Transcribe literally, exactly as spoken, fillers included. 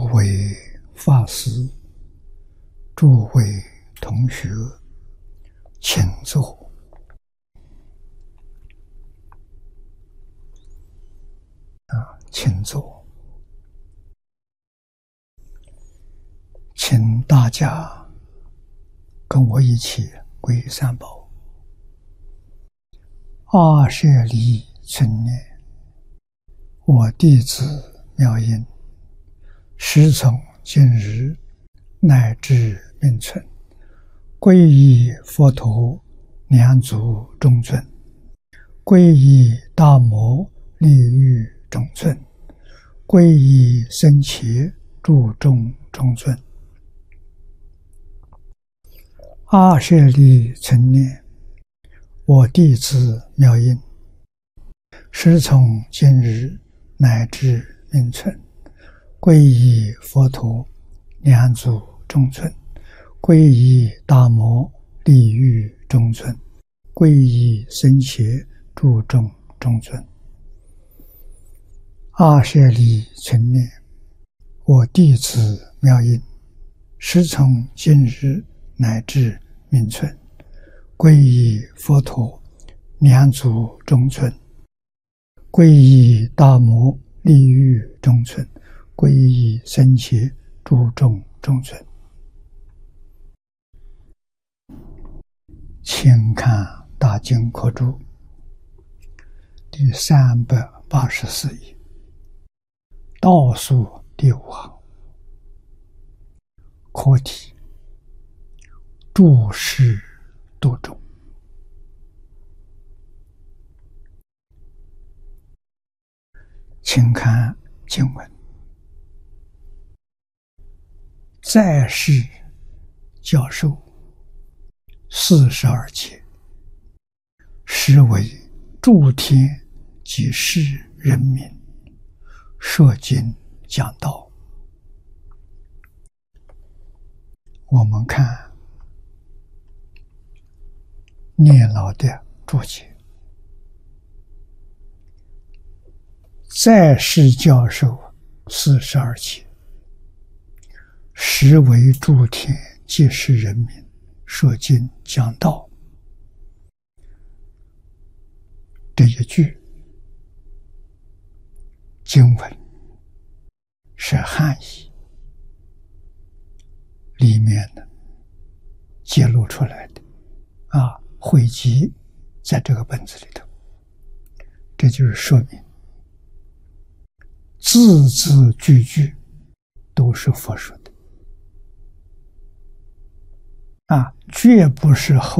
位法师、诸位同学，请坐。啊，请坐。请大家跟我一起皈依三宝。阿舍利存念，我弟子妙音，时从今日乃至命存，皈依佛陀两足中尊，皈依大摩利欲中尊，皈依僧伽注众中尊。阿舍利存念，我弟子妙音，时从今日乃至命存，皈依佛陀两足中尊，皈依大摩利欲中尊，皈依僧伽注众中尊。阿舍利存念，我弟子妙音，时从今日乃至命存，皈依佛陀两足中尊，皈依大摩利欲中尊，皈依僧伽注众中尊。请看大经科注第三百八十四页，倒数第五行，课题：注释度众。请看经文：在世教授四十二节，实为诸天及世人民，说经讲道。我们看念老的注解：在世教授四十二节，实为诸天及世人民，说经讲道。这一句经文是汉译里面的揭露出来的啊，汇集在这个本子里头。这就是说明字字句句都是佛说的啊，绝不是后